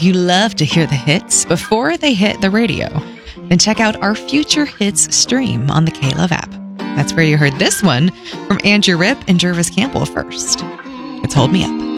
If you love to hear the hits before they hit the radio, then check out our Future Hits stream on the K-Love app. That's where you heard this one from Andrew Ripp and Jervis Campbell first. It's Hold Me Up.